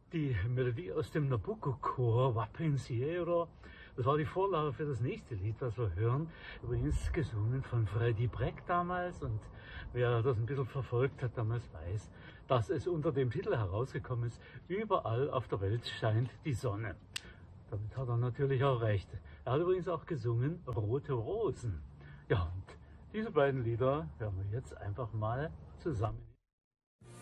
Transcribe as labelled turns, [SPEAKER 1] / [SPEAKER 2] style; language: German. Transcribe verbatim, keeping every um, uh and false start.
[SPEAKER 1] Die Melodie aus dem Nabucco-Chor Va Pensiero, das war die Vorlage für das nächste Lied, das wir hören. Übrigens gesungen von Freddie Breck damals, und wer das ein bisschen verfolgt hat damals weiß, dass es unter dem Titel herausgekommen ist: Überall auf der Welt scheint die Sonne. Damit hat er natürlich auch recht. Er hat übrigens auch gesungen Rote Rosen. Ja, und diese beiden Lieder hören wir jetzt einfach mal zusammen.